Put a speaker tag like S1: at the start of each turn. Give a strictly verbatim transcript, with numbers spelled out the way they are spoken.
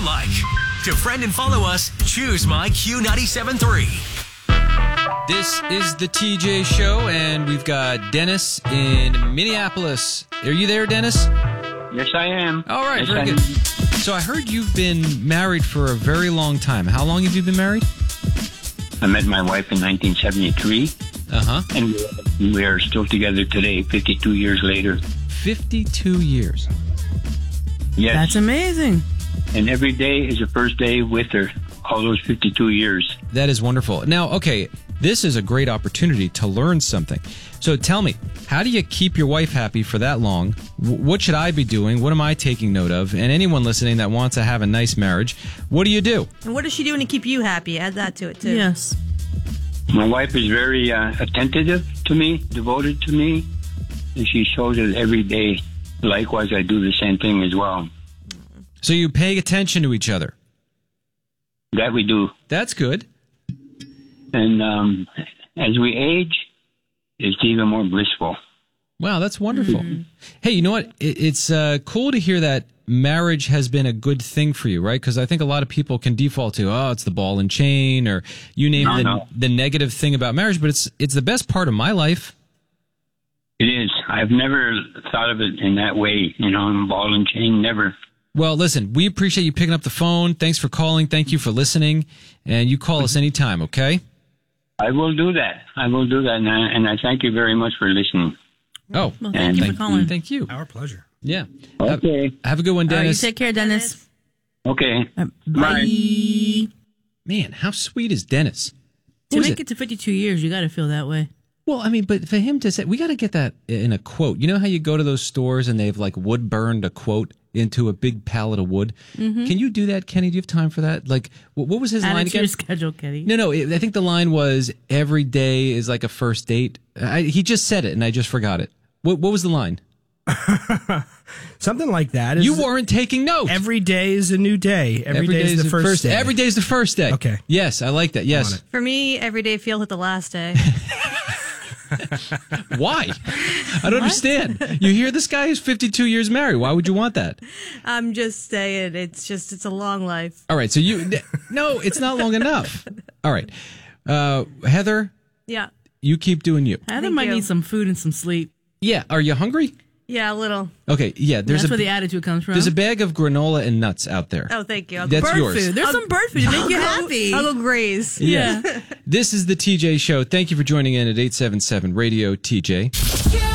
S1: like. To friend and follow us, choose My Q ninety-seven point three.
S2: This is the T J Show, and we've got Dennis in Minneapolis. Are you there, Dennis?
S3: Yes, I am.
S2: All right,
S3: yes,
S2: very
S3: I
S2: good.
S3: am.
S2: So I heard you've been married for a very long time. How long have you been married?
S3: I met my wife in nineteen seventy-three,
S2: Uh-huh.
S3: and we are still together today, fifty-two years later.
S2: fifty-two years.
S3: Yes,
S4: That's amazing.
S3: and every day is the first day with her, all those fifty-two years.
S2: That is wonderful. Now, okay, this is a great opportunity to learn something. So tell me, how do you keep your wife happy for that long? W- what should I be doing? What am I taking note of? And anyone listening that wants to have a nice marriage, what do you do?
S5: And what is she doing to keep you happy? Add that to it, too.
S4: Yes.
S3: My wife is very uh, attentive to me, devoted to me, and she shows it every day. Likewise, I do the same thing as well.
S2: So you pay attention to each other.
S3: That we do.
S2: That's good.
S3: And um, as we age, it's even more blissful.
S2: Wow, that's wonderful. Hey, you know what? It, it's uh, cool to hear that marriage has been a good thing for you, right? Because I think a lot of people can default to, oh, it's the ball and chain, or you name
S3: No,
S2: the,
S3: no.
S2: the negative thing about marriage, but it's it's the best part of my life.
S3: It is. I've never thought of it in that way, you know, ball and chain, never.
S2: Well, listen, we appreciate you picking up the phone. Thanks for calling. Thank you for listening. And you call us anytime, okay?
S3: I will do that. I will do that, and I, and I thank you very much for listening.
S2: Oh,
S4: Well, thank you
S3: And-
S4: for calling.
S2: thank you.
S6: Our pleasure.
S2: Yeah.
S3: Okay.
S2: Have, have a good one,
S4: All right, you
S2: Dennis.
S4: take care, Dennis.
S3: Okay.
S4: Uh, bye.
S2: Man, how sweet is Dennis?
S4: To
S2: Who is
S4: make
S2: it?
S4: it to fifty-two years, you got to feel that way.
S2: Well, I mean, but for him to say, we got to get that in a quote. You know how you go to those stores and they've like wood burned a quote into a big pallet of wood?
S4: Mm-hmm.
S2: Can you do that, Kenny? Do you have time for that? Like, what, what was his
S4: Add
S2: line
S4: it to
S2: again?
S4: your schedule, Kenny.
S2: No, no. I think the line was every day is like a first date. I, he just said it and I just forgot it. What, what was the line?
S6: Something like that. Is
S2: You weren't taking notes.
S6: Every day is a new day. Every, day, is the first, day.
S2: Every day is the first day.
S6: Okay.
S2: Yes, I like that.
S6: on
S2: Yes.
S6: it.
S5: For me, every day feels like the last day.
S2: Why? I don't understand. You hear this guy is fifty-two years married. Why would you want that?
S5: I'm just saying, it's just, it's a long life.
S2: All right. So you, no, it's not long enough. All right. Uh, Heather,
S5: Yeah.
S2: you keep doing you.
S4: Heather
S5: Thank
S4: might
S5: you.
S4: need some food and some sleep.
S2: Yeah. Are you hungry?
S5: Yeah, a little.
S2: Okay. Yeah. There's
S4: That's
S2: a
S4: where the attitude comes from.
S2: there's a bag of granola and nuts out there.
S5: Oh, thank you. I'll
S2: That's
S4: bird
S2: yours.
S4: food. There's
S5: I'll-
S4: some bird food to make you
S5: I'll go-
S4: happy.
S5: I'll go graze.
S2: Yeah. This is the T J Show. Thank you for joining in at eight seven seven Radio T J.